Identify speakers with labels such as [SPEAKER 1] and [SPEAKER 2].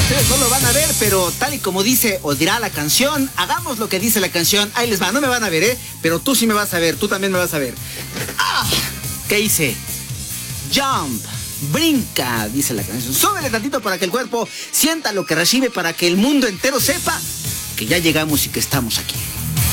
[SPEAKER 1] Ustedes no lo van a ver, pero tal y como dice o dirá la canción, hagamos lo que dice la canción. Ahí les va, no me van a ver, pero tú sí me vas a ver, tú también me vas a ver. ¿Qué dice? Jump, brinca, dice la canción. Súbele tantito para que el cuerpo sienta lo que recibe, para que el mundo entero sepa que ya llegamos y que estamos aquí.